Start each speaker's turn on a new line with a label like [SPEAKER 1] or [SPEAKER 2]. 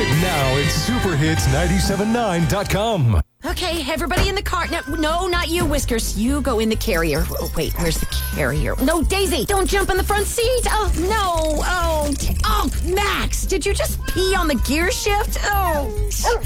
[SPEAKER 1] it now at superhits979.com.
[SPEAKER 2] Okay, everybody in the car. No, not you, Whiskers. You go in the carrier. Oh, wait, where's the carrier? No, Daisy, don't jump in the front seat. Oh, no. Oh, Max, did you just pee on the gear shift? Oh.